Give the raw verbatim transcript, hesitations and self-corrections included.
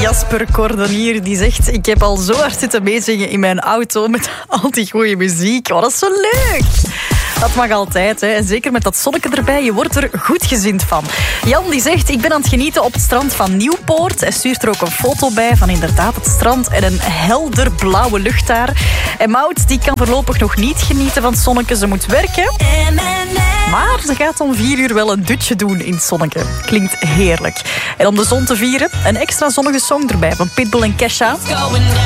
Jasper Cordonier die zegt... Ik heb al zo hard zitten meezingen in mijn auto met al die goede muziek. Oh, dat is zo leuk. Dat mag altijd, hè. En zeker met dat zonnetje erbij. Je wordt er goed gezind van. Jan die zegt... Ik ben aan het genieten op het strand van Nieuwpoort. Hij stuurt er ook een foto bij van inderdaad het strand en een helder blauwe lucht daar. En Maud die kan voorlopig nog niet genieten van het zonnetje. Ze moet werken. Maar ze gaat om vier uur wel een dutje doen in het zonnetje. Klinkt heerlijk. En om de zon te vieren, een extra zonnige song erbij van Pitbull en Kesha.